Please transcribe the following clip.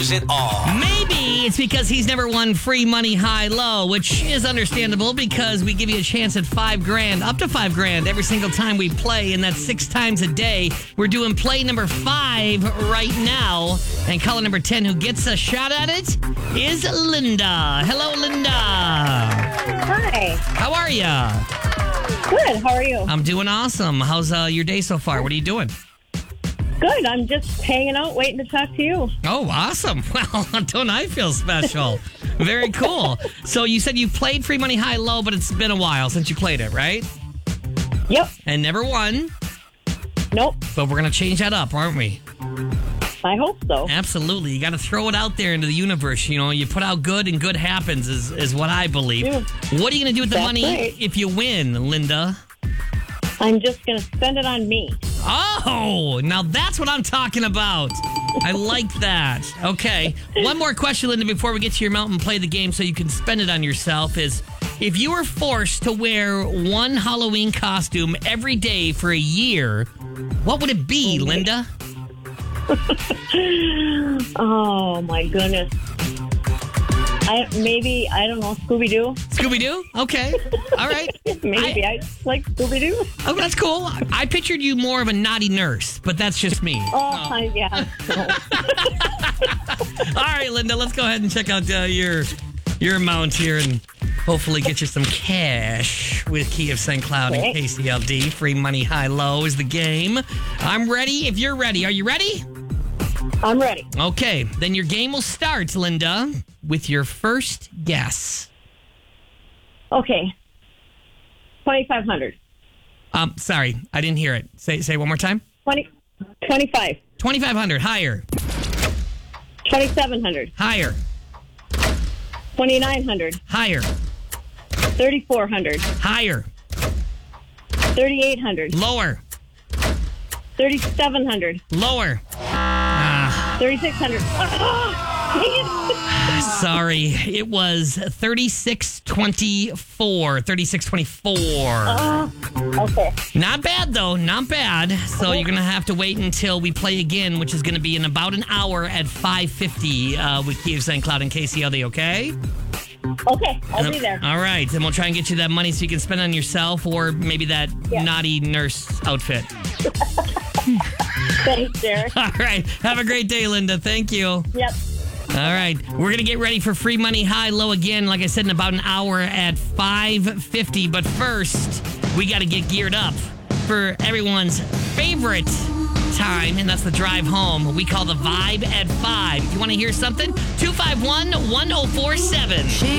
it all. Maybe it's because he's never won free money high-low, which is understandable because we give you a chance at $5,000, up to $5,000 every single time we play, and that's 6 times a day. We're doing play number 5 right now, and caller number 10 who gets a shot at it is Linda. Hello, Linda. Hi. How are ya? Good. How are you? I'm doing awesome. How's your day so far? What are you doing? Good. I'm just hanging out, waiting to talk to you. Oh, awesome. Well, don't I feel special? Very cool. So you said you played free money high-low, but it's been a while since you played it, right? Yep. And never won. Nope. But we're going to change that up, aren't we? I hope so. Absolutely. You got to throw it out there into the universe. You know, you put out good and good happens is what I believe. Yeah. What are you going to do with the That's money right. if you win, Linda? I'm just going to spend it on me. Oh, now that's what I'm talking about. I like that. Okay. One more question, Linda, before we get to your amount and play the game so you can spend it on yourself is, if you were forced to wear one Halloween costume every day for a year, what would it be, Linda? Oh, my goodness. I don't know, Scooby-Doo? Scooby-Doo? Okay. All right. Maybe. I like Scooby-Doo. Oh, that's cool. I pictured you more of a naughty nurse, but that's just me. Yeah. All right, Linda, let's go ahead and check out your amount here and hopefully get you some cash with Key of St. Cloud and Okay. KCLD. Free money high-low is the game. I'm ready if you're ready. Are you ready? I'm ready. Okay, then your game will start, Linda, with your first guess. Okay. 2,500. Sorry, I didn't hear it. Say one more time. 25. 2,500, higher, 2,700. higher, 2,900. higher, 3,400. higher, 3,800. lower, 3,700. lower. 3,600. Sorry, it was 3624. 3624. Okay. Not bad, though. Not bad. So you're going to have to wait until we play again, which is going to be in about an hour at 5:50 with Key of St. Cloud and KCLD, okay? Okay, I'll be there. All right. Then we'll try and get you that money so you can spend on yourself or maybe that naughty nurse outfit. Thanks, Derek. All right. Have a great day, Linda. Thank you. Yep. All right. We're going to get ready for free money high-low again, like I said, in about an hour at 5:50. But first, we got to get geared up for everyone's favorite time, and that's the drive home. We call the Vibe at 5. If you want to hear something, 251-1047.